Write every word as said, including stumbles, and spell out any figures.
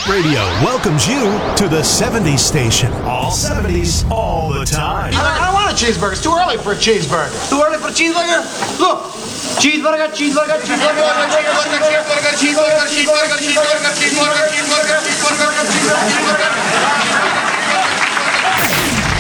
Hit Radio welcomes you to the seventies station. All seventies, all the time. I, I don't want a cheeseburger. It's too early for a cheeseburger. Too early for a cheeseburger? Look. Cheeseburger, cheeseburger, cheeseburger, cheeseburger, cheeseburger, cheeseburger, cheeseburger, cheeseburger, cheeseburger, cheeseburger.